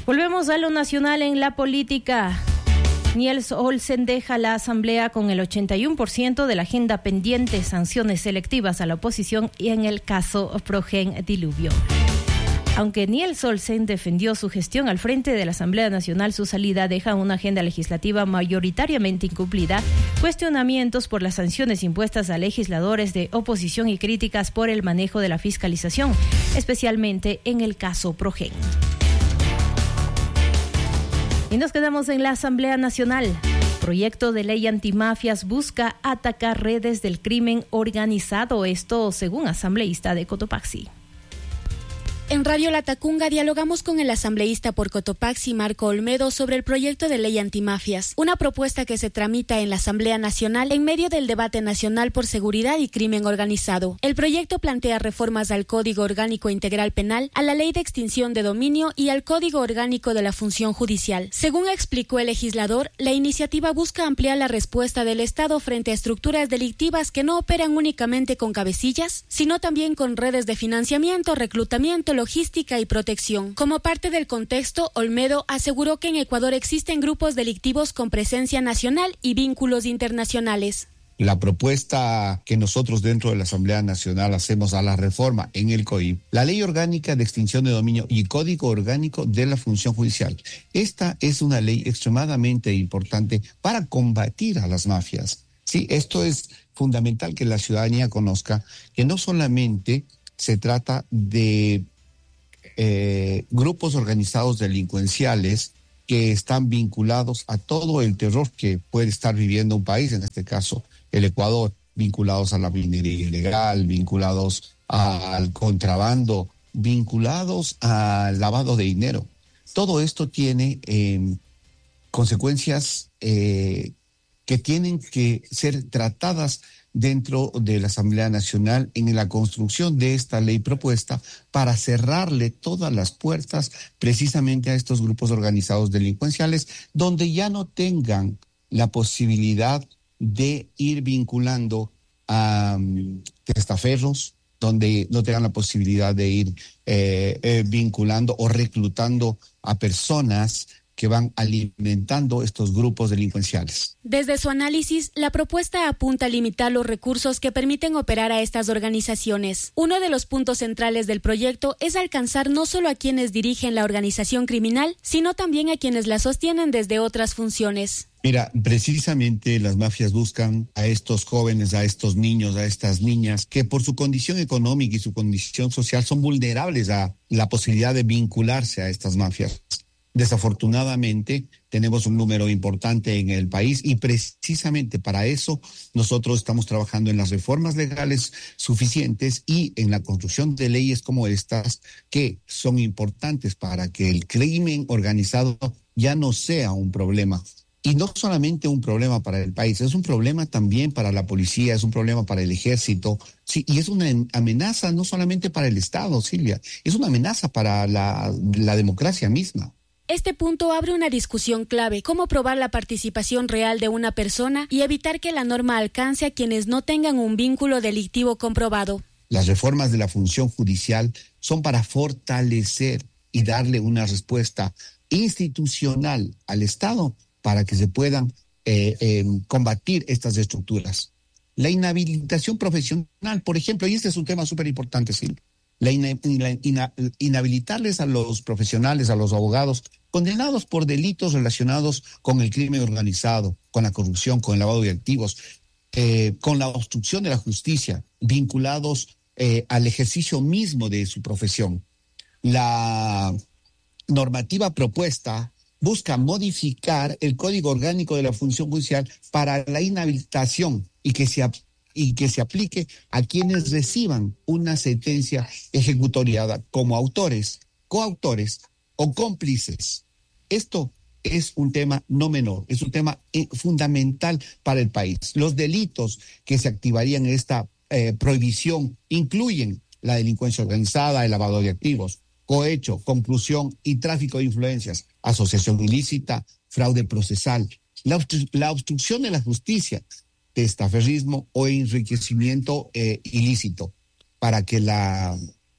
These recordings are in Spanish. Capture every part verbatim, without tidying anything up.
Volvemos a lo nacional en la política. Niels Olsen deja la Asamblea con el ochenta y uno por ciento de la agenda pendiente, sanciones selectivas a la oposición y en el caso Progen Diluvio. Aunque Niels Olsen defendió su gestión al frente de la Asamblea Nacional, su salida deja una agenda legislativa mayoritariamente incumplida, cuestionamientos por las sanciones impuestas a legisladores de oposición y críticas por el manejo de la fiscalización, especialmente en el caso Progen. Y nos quedamos en la Asamblea Nacional. Proyecto de ley antimafias busca atacar redes del crimen organizado, esto según asambleísta de Cotopaxi. En Radio La Tacunga dialogamos con el asambleísta por Cotopaxi, Marco Olmedo, sobre el proyecto de ley antimafias, una propuesta que se tramita en la Asamblea Nacional en medio del debate nacional por seguridad y crimen organizado. El proyecto plantea reformas al Código Orgánico Integral Penal, a la Ley de Extinción de Dominio y al Código Orgánico de la Función Judicial. Según explicó el legislador, la iniciativa busca ampliar la respuesta del Estado frente a estructuras delictivas que no operan únicamente con cabecillas, sino también con redes de financiamiento, reclutamiento, logística y protección. Como parte del contexto, Olmedo aseguró que en Ecuador existen grupos delictivos con presencia nacional y vínculos internacionales. La propuesta que nosotros dentro de la Asamblea Nacional hacemos a la reforma en el C O I P, la Ley Orgánica de Extinción de Dominio y Código Orgánico de la Función Judicial. Esta es una ley extremadamente importante para combatir a las mafias. Sí, esto es fundamental que la ciudadanía conozca que no solamente se trata de Eh, grupos organizados delincuenciales que están vinculados a todo el terror que puede estar viviendo un país, en este caso el Ecuador, vinculados a la minería ilegal, vinculados al contrabando, vinculados al lavado de dinero. Todo esto tiene eh, consecuencias eh, que tienen que ser tratadas dentro de la Asamblea Nacional en la construcción de esta ley propuesta para cerrarle todas las puertas precisamente a estos grupos organizados delincuenciales, donde ya no tengan la posibilidad de ir vinculando a um, testaferros, donde no tengan la posibilidad de ir eh, eh, vinculando o reclutando a personas que van alimentando estos grupos delincuenciales. Desde su análisis, la propuesta apunta a limitar los recursos que permiten operar a estas organizaciones. Uno de los puntos centrales del proyecto es alcanzar no solo a quienes dirigen la organización criminal, sino también a quienes la sostienen desde otras funciones. Mira, precisamente las mafias buscan a estos jóvenes, a estos niños, a estas niñas, que por su condición económica y su condición social son vulnerables a la posibilidad de vincularse a estas mafias. Desafortunadamente, tenemos un número importante en el país y precisamente para eso nosotros estamos trabajando en las reformas legales suficientes y en la construcción de leyes como estas que son importantes para que el crimen organizado ya no sea un problema. Y no solamente un problema para el país, es un problema también para la policía, es un problema para el ejército, sí, y es una amenaza no solamente para el Estado, Silvia, es una amenaza para la, la democracia misma. Este punto abre una discusión clave: cómo probar la participación real de una persona y evitar que la norma alcance a quienes no tengan un vínculo delictivo comprobado. Las reformas de la función judicial son para fortalecer y darle una respuesta institucional al Estado para que se puedan eh, eh, combatir estas estructuras. La inhabilitación profesional, por ejemplo, y este es un tema súper importante, Silvia. La ina, ina, ina, inhabilitarles a los profesionales, a los abogados, condenados por delitos relacionados con el crimen organizado, con la corrupción, con el lavado de activos, eh, con la obstrucción de la justicia, vinculados eh, al ejercicio mismo de su profesión. La normativa propuesta busca modificar el Código Orgánico de la Función Judicial para la inhabilitación y que se y que se aplique a quienes reciban una sentencia ejecutoriada como autores, coautores o cómplices. Esto es un tema no menor, es un tema eh, fundamental para el país. Los delitos que se activarían en esta eh, prohibición incluyen la delincuencia organizada, el lavado de activos, cohecho, conclusión y tráfico de influencias, asociación ilícita, fraude procesal, la, obstru- la obstrucción de la justicia, testaferrismo o enriquecimiento eh, ilícito, para que la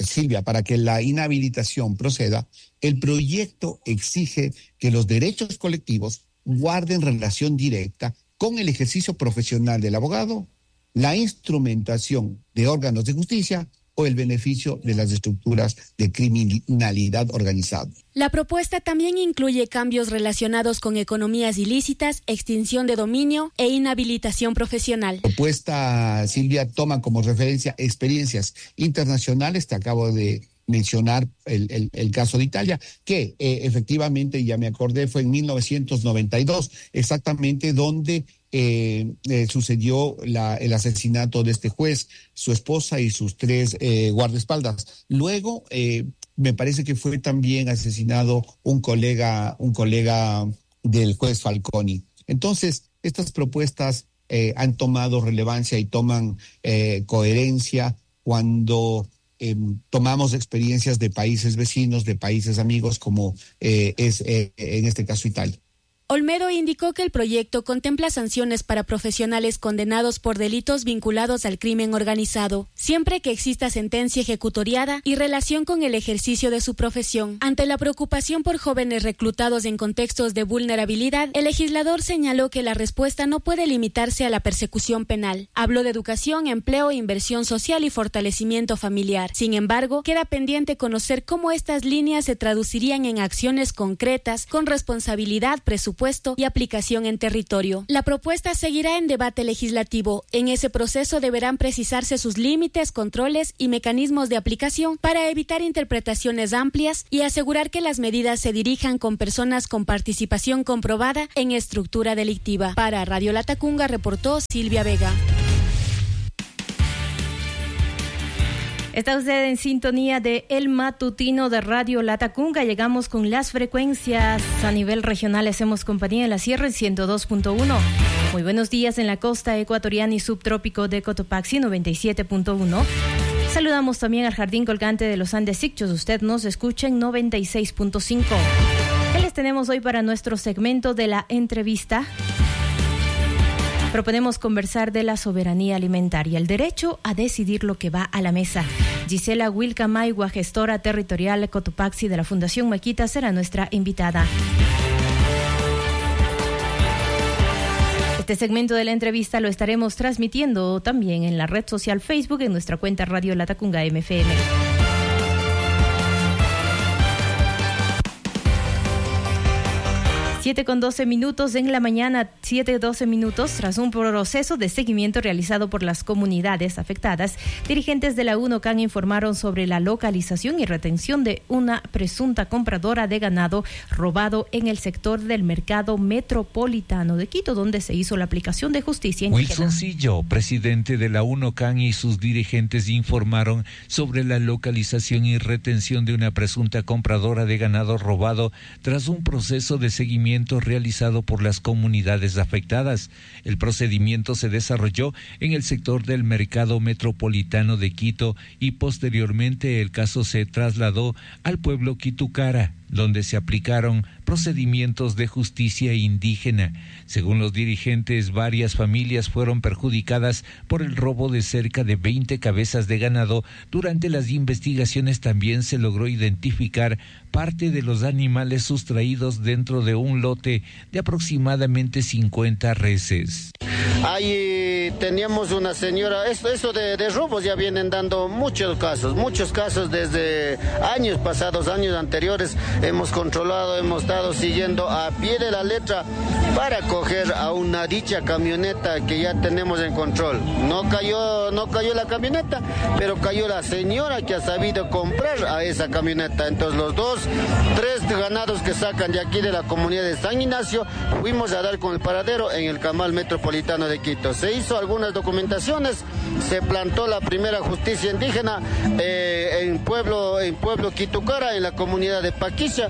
Silvia, para que la inhabilitación proceda, el proyecto exige que los derechos colectivos guarden relación directa con el ejercicio profesional del abogado, la instrumentación de órganos de justicia o el beneficio de las estructuras de criminalidad organizada. La propuesta también incluye cambios relacionados con economías ilícitas, extinción de dominio e inhabilitación profesional. La propuesta, Silvia, toma como referencia experiencias internacionales. Te acabo de mencionar el, el, el caso de Italia, que eh, efectivamente, ya me acordé, fue en mil novecientos noventa y dos, exactamente donde eh, eh, sucedió la, el asesinato de este juez, su esposa y sus tres eh, guardaespaldas. Luego, eh, me parece que fue también asesinado un colega, un colega del juez Falconi. Entonces, estas propuestas eh, han tomado relevancia y toman eh, coherencia cuando Eh, tomamos experiencias de países vecinos, de países amigos, como eh, es eh, en este caso Italia. Olmedo indicó que el proyecto contempla sanciones para profesionales condenados por delitos vinculados al crimen organizado, siempre que exista sentencia ejecutoriada y relación con el ejercicio de su profesión. Ante la preocupación por jóvenes reclutados en contextos de vulnerabilidad, el legislador señaló que la respuesta no puede limitarse a la persecución penal. Habló de educación, empleo, inversión social y fortalecimiento familiar. Sin embargo, queda pendiente conocer cómo estas líneas se traducirían en acciones concretas con responsabilidad presupuestaria y aplicación en territorio. La propuesta seguirá en debate legislativo. En ese proceso deberán precisarse sus límites, controles y mecanismos de aplicación para evitar interpretaciones amplias y asegurar que las medidas se dirijan con personas con participación comprobada en estructura delictiva. Para Radio Latacunga reportó Silvia Vega. Está usted en sintonía de El Matutino de Radio Latacunga. Llegamos con las frecuencias a nivel regional. Hacemos compañía en la Sierra en ciento dos punto uno. Muy buenos días en la costa ecuatoriana y subtrópico de Cotopaxi, noventa y siete punto uno. Saludamos también al Jardín Colgante de los Andes Icchos. Usted nos escucha en noventa y seis punto cinco. ¿Qué les tenemos hoy para nuestro segmento de la entrevista? Proponemos conversar de la soberanía alimentaria, el derecho a decidir lo que va a la mesa. Gisela Wilca Maigua, gestora territorial Cotopaxi de la Fundación Maquita, será nuestra invitada. Este segmento de la entrevista lo estaremos transmitiendo también en la red social Facebook, en nuestra cuenta Radio Latacunga M F M. siete con doce minutos en la mañana, siete doce minutos, tras un proceso de seguimiento realizado por las comunidades afectadas, dirigentes de la UNOCAN informaron sobre la localización y retención de una presunta compradora de ganado robado en el sector del mercado metropolitano de Quito, donde se hizo la aplicación de justicia indígena. Wilson Sillo, presidente de la UNOCAN, y sus dirigentes informaron sobre la localización y retención de una presunta compradora de ganado robado tras un proceso de seguimiento realizado por las comunidades afectadas. El procedimiento se desarrolló en el sector del mercado metropolitano de Quito y posteriormente el caso se trasladó al pueblo Quitucara, donde se aplicaron procedimientos de justicia indígena. Según los dirigentes, varias familias fueron perjudicadas por el robo de cerca de veinte cabezas de ganado. Durante las investigaciones también se logró identificar parte de los animales sustraídos dentro de un lote de aproximadamente cincuenta reses. Ahí teníamos una señora, eso, eso de, de robos ya vienen dando muchos casos, muchos casos desde años pasados, años anteriores. Hemos controlado, hemos estado siguiendo a pie de la letra para coger a una dicha camioneta que ya tenemos en control. No cayó, no cayó la camioneta, pero cayó la señora que ha sabido comprar a esa camioneta. Entonces los dos, tres ganados que sacan de aquí de la comunidad de San Ignacio, fuimos a dar con el paradero en el Camal Metropolitano de Quito. Se hizo algunas documentaciones, se plantó la primera justicia indígena eh, en pueblo, en pueblo Quitucara, en la comunidad de Paquicha,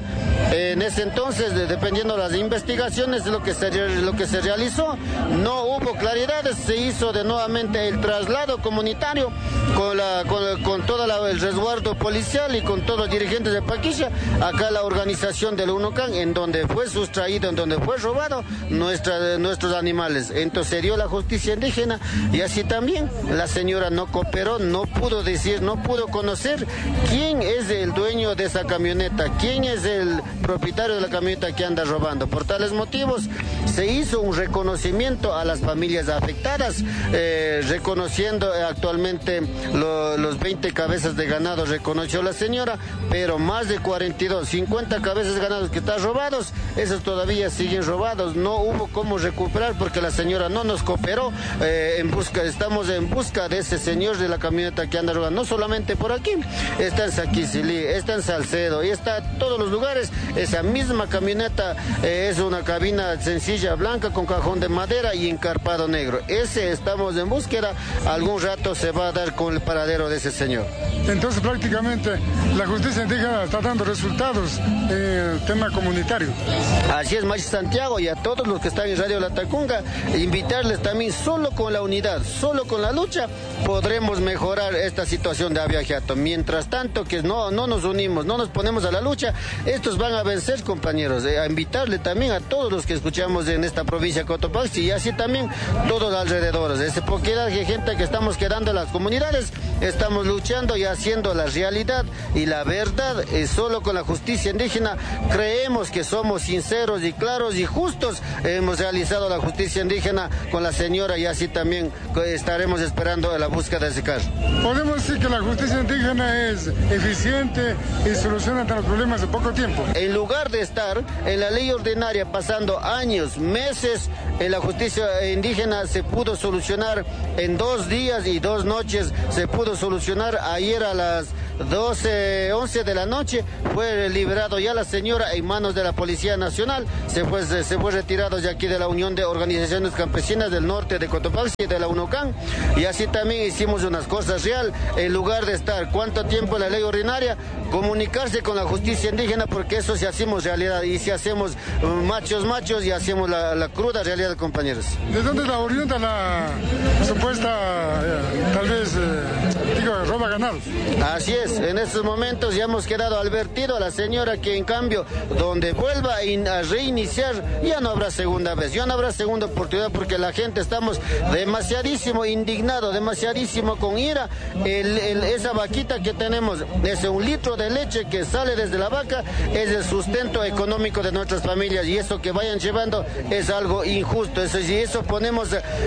En ese entonces, dependiendo de las investigaciones, lo que se, lo que se realizó, no hubo claridades, se hizo de nuevamente el traslado comunitario con, la, con, con todo la, el resguardo policial y con todos los dirigentes de Paquilla, acá la organización del UNOCAN, en donde fue sustraído, en donde fue robado nuestra, nuestros animales. Entonces se dio la justicia indígena y así también la señora no cooperó, no pudo decir, no pudo conocer quién es el dueño de esa camioneta, quién es el propietario de la camioneta que anda robando. Por tales motivos se hizo un reconocimiento a las familias afectadas, eh, reconociendo actualmente lo, los veinte cabezas de ganado, reconoció la señora, pero más de cuarenta y dos, cincuenta cabezas de ganado que están robados, esos todavía siguen robados, no hubo cómo recuperar porque la señora no nos cooperó, eh, en busca, estamos en busca de ese señor de la camioneta que anda robando, no solamente por aquí, está en Saquicilí, está en Salcedo y está en todos los lugares. Esa misma camioneta eh, es una cabina sencilla blanca con cajón de madera y encarpado negro. Ese estamos en búsqueda, algún rato se va a dar con el paradero de ese señor. Entonces prácticamente la justicia indígena está dando resultados en el tema comunitario. Así es, Machi Santiago, y a todos los que están en Radio Latacunga, invitarles también, solo con la unidad, solo con la lucha, podremos mejorar esta situación de Abiajiato. Mientras tanto que no, no nos unimos, no nos ponemos a la lucha, estos van a vencer, compañeros. Eh, a invitarle también a todos los que escuchamos en esta provincia de Cotopaxi y así también todos alrededores. Ese poquedad de gente que estamos quedando en las comunidades, estamos luchando y haciendo la realidad y la verdad. Eh, solo con la justicia indígena creemos que somos sinceros y claros y justos. Eh, hemos realizado la justicia indígena con la señora y así también estaremos esperando la búsqueda de ese caso. Podemos decir que la justicia indígena es eficiente y soluciona los problemas de poco tiempo. En lugar de estar en la ley ordinaria pasando años, meses, en la justicia indígena se pudo solucionar en dos días y dos noches, se pudo solucionar ayer a las doce, once de la noche, fue liberado ya la señora en manos de la Policía Nacional, se fue, se, se fue retirado ya aquí de la Unión de Organizaciones Campesinas del Norte de Cotopaxi y de la UNOCAN, y así también hicimos unas cosas real, en lugar de estar cuánto tiempo en la ley ordinaria, comunicarse con la justicia indígena, porque eso si hacemos realidad, y si hacemos uh, machos machos y hacemos la, la cruda realidad, compañeros. ¿De dónde la orienta la supuesta, eh, tal vez, eh, digo, roba ganados? Así es, en estos momentos ya hemos quedado advertido a la señora que en cambio, donde vuelva a reiniciar, ya no habrá segunda vez, ya no habrá segunda oportunidad, porque la gente estamos demasiadísimo indignado, demasiadísimo con ira. El, el, esa vaquita que tenemos, es un litro de leche que sale desde la vaca, es el sustento económico de nuestras familias, y eso que vayan llevando es algo injusto. Eso, si eso ponemos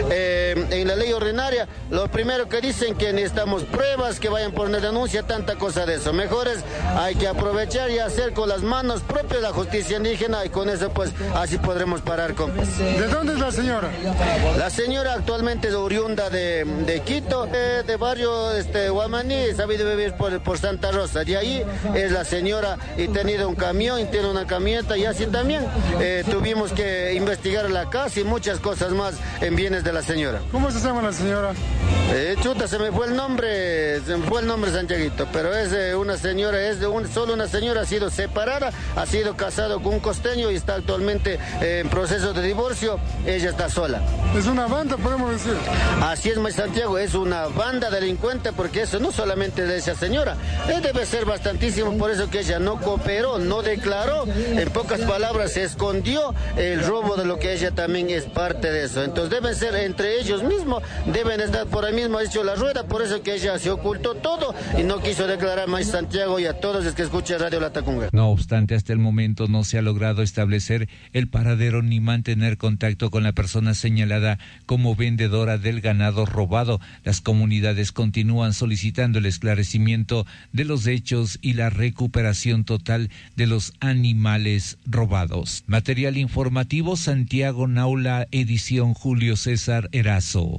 eh, en la ley ordinaria, lo primero que dicen que necesitamos pruebas, que vayan por una denuncia, tanta cosa de eso. Mejor es, hay que aprovechar y hacer con las manos propias la justicia indígena, y con eso pues así podremos parar, compas. ¿De dónde es la señora? La señora actualmente es oriunda de, de Quito, de, de barrio este, Guamaní, sabido vivir por, por Santa Rosa. De ahí es la señora y tenido un camión, y tiene una camioneta, y así también eh, tuvimos que investigar la casa y muchas cosas más en bienes de la señora. ¿Cómo se llama la señora? Eh, chuta, se me fue el nombre, se me fue el nombre, Santiaguito, pero es de una señora, es de un, solo una señora, ha sido separada, ha sido casado con un costeño y está actualmente eh, en proceso de divorcio, ella está sola. Es una banda, podemos decir. Así es, Maestro Santiago, es una banda delincuente, porque eso no solamente de esa señora, eh, debe ser bastantísimo, por eso que ella no cooperó, no declaró, en pocas palabras se escondió el robo de lo que ella también es parte de eso. Entonces deben ser entre ellos mismos, deben estar por ahí mismo, ha hecho la rueda, por eso que ella se ocultó todo y no quiso declarar, Maestro Santiago, y a todos los que escuchan Radio Latacunga. No obstante, hasta el momento no se ha logrado establecer el paradero ni mantener contacto con la persona señalada como vendedora del ganado robado. Las comunidades continúan solicitando el esclarecimiento de los hechos y la recuperación total de los animales robados. Material informativo, Santiago Naula, edición Julio César Erazo.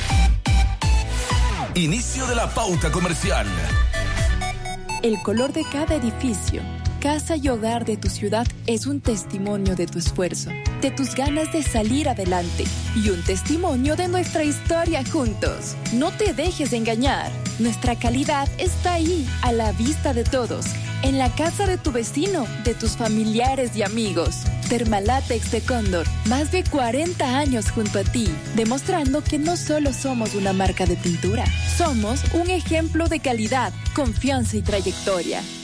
Inicio de la pauta comercial. El color de cada edificio, casa y hogar de tu ciudad es un testimonio de tu esfuerzo, de tus ganas de salir adelante y un testimonio de nuestra historia juntos. No te dejes engañar. Nuestra calidad está ahí, a la vista de todos. en la casa de tu vecino, de tus familiares y amigos. Termalátex de Cóndor, más de cuarenta años junto a ti, demostrando que no solo somos una marca de pintura, somos un ejemplo de calidad, confianza y trayectoria.